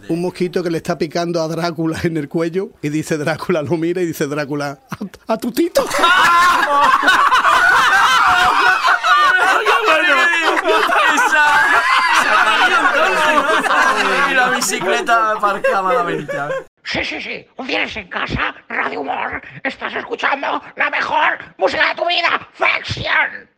Un mosquito que le está picando a Drácula en el cuello y dice Drácula, lo mira y dice Drácula, ¡a tu tito! Y la bicicleta aparcada malamente. Sí. Un viernes en casa, Radio Humor. Estás escuchando la mejor música de tu vida. ¡Ficción!